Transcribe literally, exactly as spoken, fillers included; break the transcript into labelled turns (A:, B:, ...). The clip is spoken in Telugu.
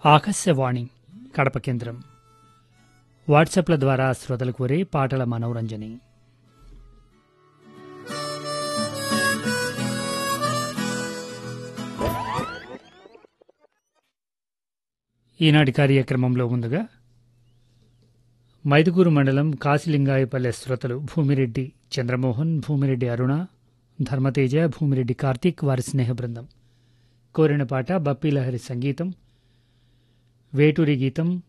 A: ఆకాశవాణి కడప కేంద్రం వాట్సాప్ల ద్వారా శ్రోతలు కోరే పాటల మనోరంజని. ఈనాటి కార్యక్రమంలో ముందుగా మైదుగూరు మండలం కాశిలింగాయపల్లె శ్రోతలు భూమిరెడ్డి చంద్రమోహన్, భూమిరెడ్డి అరుణ, ధర్మతేజ, భూమిరెడ్డి కార్తీక్ వారి స్నేహ బృందం కోరిన పాట బప్పీలహరి సంగీతం, వేటూరి గీతం